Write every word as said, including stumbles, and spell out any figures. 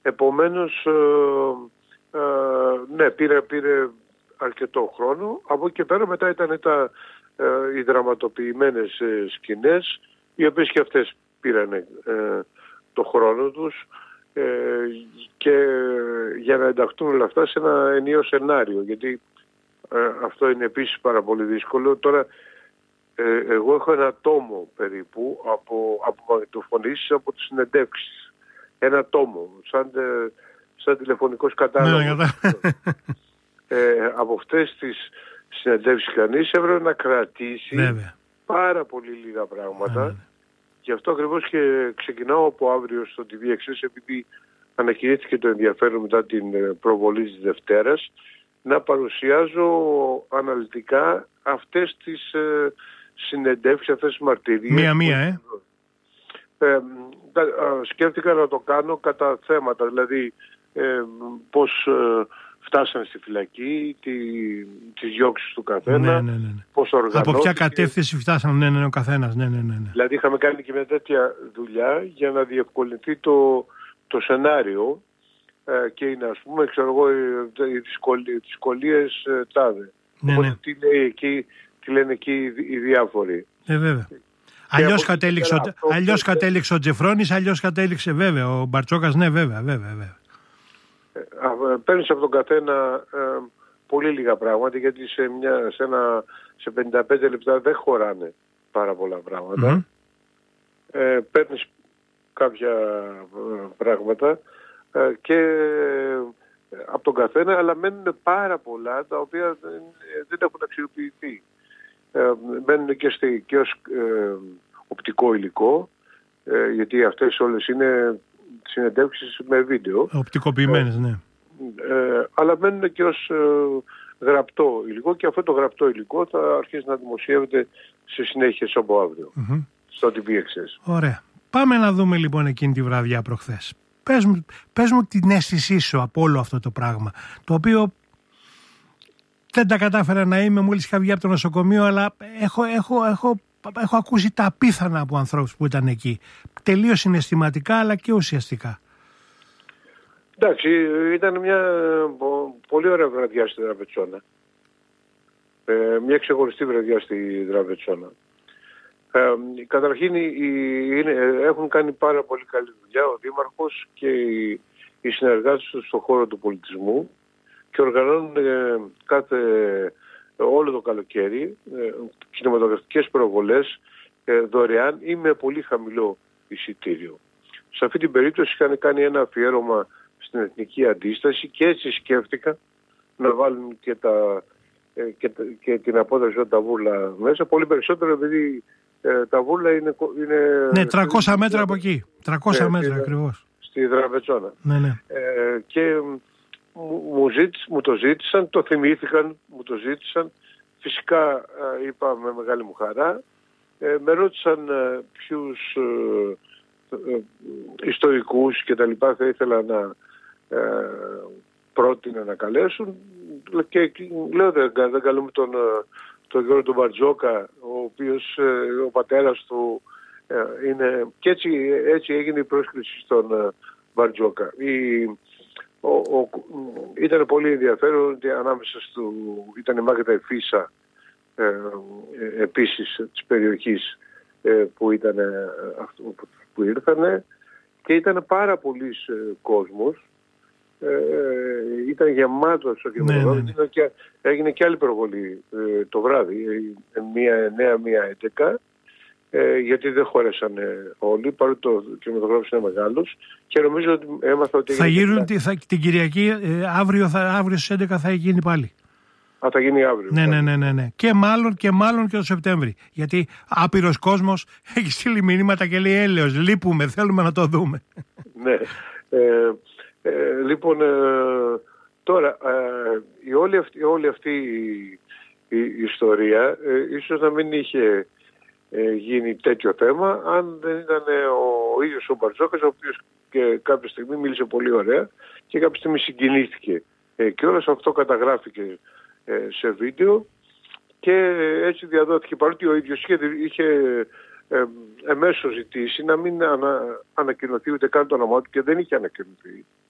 Επομένως, ε, ε, ναι, πήρε, πήρε αρκετό χρόνο. Από εκεί και πέρα μετά ήταν τα, ε, οι δραματοποιημένες ε, σκηνές, οι οποίες και αυτές πήραν ε, το χρόνο τους ε, και για να ενταχθούν όλα αυτά σε ένα ενιαίο σενάριο, γιατί ε, αυτό είναι επίσης πάρα πολύ δύσκολο. Τώρα ε, εγώ έχω ένα τόμο περίπου από, από μαγνητοφωνήσεις από τις συνεντεύξεις. Ένα τόμο, σαν, ε, σαν τηλεφωνικός κατάλογος. Ναι, ε, από αυτές τις συνεντεύξεις κανείς έπρεπε να κρατήσει Βέβαια. πάρα πολύ λίγα πράγματα. Βέβαια. Γι' αυτό ακριβώς και ξεκινάω από αύριο στο τι βι Εξ, επειδή ανακοινήθηκε το ενδιαφέρον μετά την προβολή της Δευτέρας, να παρουσιάζω αναλυτικά αυτές τις ε, συνεντεύξεις, αυτές τις μαρτυρίες. Μία-μία, ε. Ε, σκέφτηκα να το κάνω κατά θέματα, δηλαδή ε, πώς ε, φτάσανε στη φυλακή, τι, τις διώξεις του καθένα, ναι, ναι, ναι. πώς οργανώθηκε. Από ποια κατεύθυνση φτάσανε, ναι, ναι, ο καθένας, ναι, ναι, ναι, ναι. Δηλαδή είχαμε κάνει και μια τέτοια δουλειά για να διευκολυνθεί το, το σενάριο ε, και είναι, ας πούμε, ξέρω εγώ, οι δυσκολίες ε, τάδε. Ναι, Οπότε ναι. τι λέει εκεί, τι λένε εκεί οι, οι διάφοροι. Ε, βέβαια. Αλλιώς από κατέληξε, πέρα, ο, αλλιώς κατέληξε ο Τζεφρόνης, αλλιώς κατέληξε βέβαια ο Μπαρτσόκας, ναι, βέβαια, βέβαια, βέβαια. Ε, παίρνεις από τον καθένα ε, πολύ λίγα πράγματα, γιατί σε, μια, σε, ένα, σε πενήντα πέντε λεπτά δεν χωράνε πάρα πολλά πράγματα. Mm-hmm. Ε, παίρνεις κάποια ε, πράγματα ε, και ε, από τον καθένα, αλλά μένουν πάρα πολλά τα οποία δεν, δεν έχουν αξιοποιηθεί. Ε, μένουν και, στη, και ως ε, οπτικό υλικό, ε, γιατί αυτές όλες είναι συνεντεύξεις με βίντεο. Οπτικοποιημένες, ε, ναι. Ε, αλλά μένουν και ως ε, γραπτό υλικό, και αυτό το γραπτό υλικό θα αρχίσει να δημοσιεύεται σε συνέχεια από αύριο, mm-hmm. στο τι βι Εξ. Ωραία. Πάμε να δούμε λοιπόν εκείνη τη βραδιά προχθές. Πες μου, πες μου την αίσθησή σου από όλο αυτό το πράγμα, το οποίο δεν τα κατάφερα να είμαι, μόλις είχα βγει από το νοσοκομείο, αλλά έχω, έχω, έχω, έχω ακούσει τα απίθανα από ανθρώπους που ήταν εκεί. Τελείως συναισθηματικά αλλά και ουσιαστικά. Εντάξει, ήταν μια πολύ ωραία βραδιά στη Δραβετσόνα. Ε, μια ξεχωριστή βραδιά στη Δραβετσόνα. Ε, καταρχήν οι, είναι, έχουν κάνει πάρα πολύ καλή δουλειά ο Δήμαρχος και οι, οι συνεργάτες του στον χώρο του πολιτισμού και οργανώνουν ε, κάθε, όλο το καλοκαίρι ε, κινηματογραφικές προβολές ε, δωρεάν ή με πολύ χαμηλό εισιτήριο. Σε αυτή την περίπτωση είχαν κάνει ένα αφιέρωμα στην εθνική αντίσταση και έτσι σκέφτηκα να βάλουν και, τα, ε, και, και την απόδοση τα βούρλα μέσα, πολύ περισσότερο επειδή ε, τα βούρλα είναι... είναι ναι, τριακόσια μέτρα από εκεί. τριακόσια ναι, μέτρα ακριβώς. Στη Δραβετσόνα. Ναι, ναι. Ε, και μου, μου, ζήτησαν, μου το ζήτησαν, το θυμήθηκαν, μου το ζήτησαν. Φυσικά ε, είπα με μεγάλη μου χαρά. Ε, με ρώτησαν ε, ποιους ε, ε, ιστορικούς και τα λοιπά θα ήθελα να ε, πρότεινα να καλέσουν, και λέω δεν, δεν καλούμε τον, τον Γιώργο τον Μπαρτζόκα, ο οποίος ε, ο πατέρας του ε, είναι, και έτσι, έτσι έγινε η πρόσκληση στον ε, Μπαρτζόκα. Η, ο, ο, ήταν πολύ ενδιαφέρον ότι ανάμεσα στο, ήταν η Μάγδα Εφίσα ε, ε, επίσης της περιοχής ε, που ήταν ε, που, που ήρθανε, και ήταν πάρα πολύς ε, κόσμος. Ε, ήταν γεμάτος ο κινηματογράφος, ναι, ναι, ναι. Και έγινε και άλλη προβολή ε, το βράδυ, ε, μία εννιά, μία έντεκα, ε, γιατί δεν χώρεσαν ε, όλοι, παρότι το κινηματογράφος είναι μεγάλος, και νομίζω ότι έμαθα ότι... Θα γίνουν και... θα, την Κυριακή, ε, αύριο, θα, αύριο στις έντεκα θα γίνει πάλι. Α, θα γίνει αύριο. Ναι, ναι, ναι, ναι, ναι. Και μάλλον και μάλλον και το Σεπτέμβρη. Γιατί άπειρος κόσμος έχει στείλει μηνύματα και λέει έλεος, λείπουμε, θέλουμε να το δούμε. Ναι. Ε, ε, λοιπόν, ε, τώρα, ε, η όλη αυτή, όλη αυτή η, η, η ιστορία ε, ίσως να μην είχε ε, γίνει τέτοιο θέμα αν δεν ήταν ε, ο ίδιος ο Μπαρτζόκας, ο οποίος και κάποια στιγμή μίλησε πολύ ωραία και κάποια στιγμή συγκινήθηκε. Ε, και όλο αυτό καταγράφηκε σε βίντεο και έτσι διαδόθηκε, παρότι ο ίδιος είχε, είχε ε, εμέσως ζητήσει να μην ανα, ανακοινωθεί ούτε καν το όνομά του, και δεν είχε ανακοινωθεί